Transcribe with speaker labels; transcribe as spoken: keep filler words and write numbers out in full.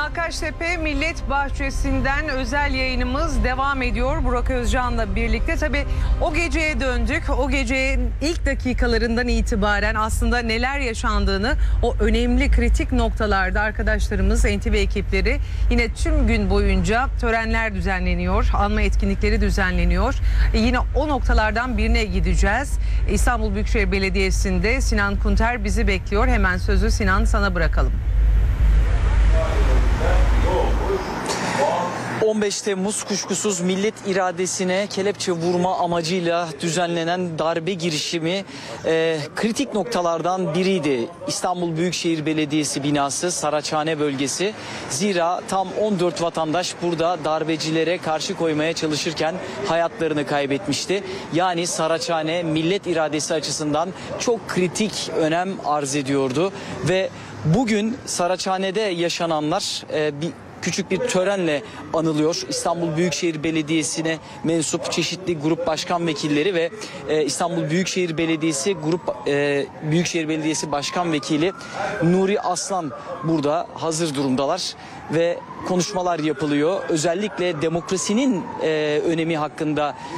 Speaker 1: Malkaçtepe Millet Bahçesi'nden özel yayınımız devam ediyor. Burak Özcan'la birlikte. Tabii o geceye döndük. O gecenin ilk dakikalarından itibaren aslında neler yaşandığını o önemli kritik noktalarda arkadaşlarımız, N T V ekipleri yine tüm gün boyunca törenler düzenleniyor. Anma etkinlikleri düzenleniyor. E yine o noktalardan birine gideceğiz. İstanbul Büyükşehir Belediyesi'nde Sinan Kunter bizi bekliyor. Hemen sözü Sinan sana bırakalım.
Speaker 2: on beş Temmuz kuşkusuz millet iradesine kelepçe vurma amacıyla düzenlenen darbe girişimi e, kritik noktalardan biriydi. İstanbul Büyükşehir Belediyesi binası Saraçhane bölgesi. Zira tam on dört vatandaş burada darbecilere karşı koymaya çalışırken hayatlarını kaybetmişti. Yani Saraçhane millet iradesi açısından çok kritik önem arz ediyordu ve bugün Saraçhane'de yaşananlar e, bir küçük bir törenle anılıyor. İstanbul Büyükşehir Belediyesi'ne mensup çeşitli grup başkan vekilleri ve e, İstanbul Büyükşehir Belediyesi Grup e, Büyükşehir Belediyesi Başkan Vekili Nuri Aslan burada hazır durumdalar ve konuşmalar yapılıyor. Özellikle demokrasinin e, önemi hakkında